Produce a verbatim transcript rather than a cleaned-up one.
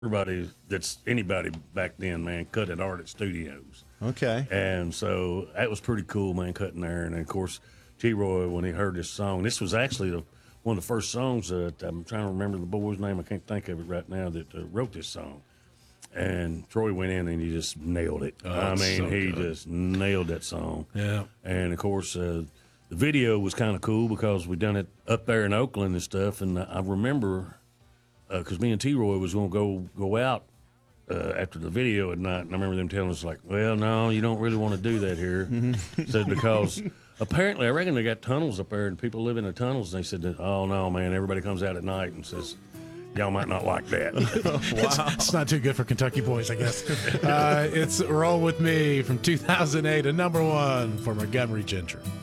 everybody that's anybody back then, man, cut at Ardent Studios. Okay. And so that was pretty cool, man, cutting there. And of course, T. Roy, when he heard this song, this was actually the, one of the first songs that I'm trying to remember the boy's name. I can't think of it right now that uh, wrote this song. And Troy went in and he just nailed it. Oh, I it's mean, so he good. just nailed that song. Yeah. And of course, uh, the video was kind of cool because we done it up there in Oakland and stuff. And I remember because uh, me and T. Roy was going to go go out uh, after the video at night, and I remember them telling us like, "Well, no, you don't really want to do that here." Said because apparently, I reckon they got tunnels up there, and people live in the tunnels. And they said, that, "Oh no, man, everybody comes out at night and says." Y'all might not like that. Wow. It's not too good for Kentucky boys, I guess. Uh, it's Roll With Me from two thousand eight, a number one for Montgomery Gentry.